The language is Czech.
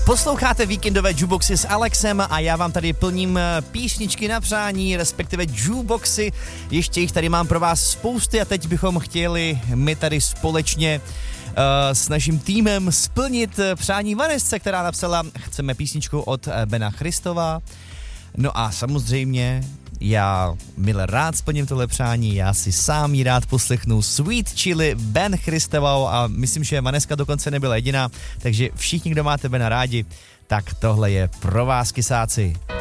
Posloucháte víkendové jukeboxy s Alexem a já vám tady plním písničky na přání, respektive jukeboxy. Ještě jich tady mám pro vás spousty a teď bychom chtěli my tady společně s naším týmem splnit přání Vanessce, která napsala: chceme písničku od Bena Christova. No a samozřejmě já mile rád splním tohle přání, já si sám ji rád poslechnu. Sweet Chili, Ben Christovou, a myslím, že Vaneska dokonce nebyla jediná, takže všichni, kdo máte Bena rádi, tak tohle je pro vás, kysáci.